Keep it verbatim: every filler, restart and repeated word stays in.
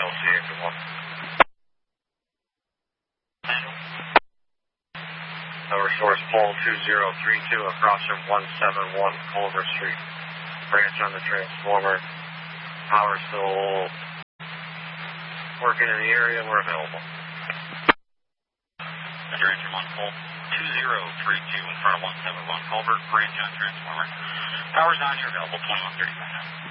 L C A one. Power source pole two zero three two across from one seven one Culver Street. Branch on the transformer. Power still working in the area. We're available. Branch from one pole two zero three two in front of one seven one Culver. Branch on transformer. Power's on. You're available. twenty-one thirty-five.